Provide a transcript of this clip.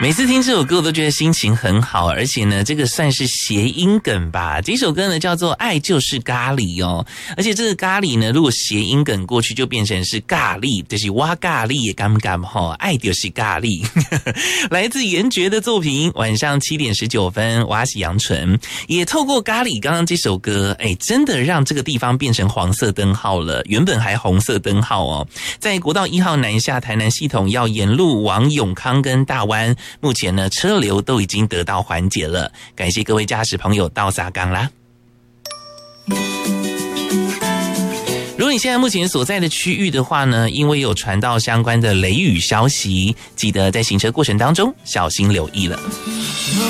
每次听这首歌我都觉得心情很好，而且呢这个算是谐音梗吧。这首歌呢叫做爱就是咖喱哦，而且这个咖喱呢如果谐音梗过去就变成是咖喱，就是哇咖喱也敢不敢齁，爱就是咖喱来自严爵的作品，晚上7点19分，我是杨纯，也透过咖喱刚刚这首歌真的让这个地方变成黄色灯号了，原本还红色灯号哦。在国道1号南下台南系统要沿路往永康跟大湾，目前呢车流都已经得到缓解了，感谢各位驾驶朋友到撒港啦。如果你现在目前所在的区域的话呢，因为有传到相关的雷雨消息，记得在行车过程当中小心留意了。